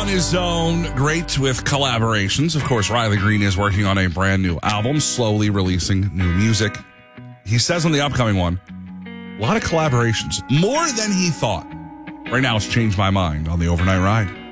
on his own, great with collaborations. Of course, Riley Green is working on a brand new album, slowly releasing new music. He says on the upcoming one, a lot of collaborations, more than he thought. Right now, it's Changed My Mind on the Overnight Ride.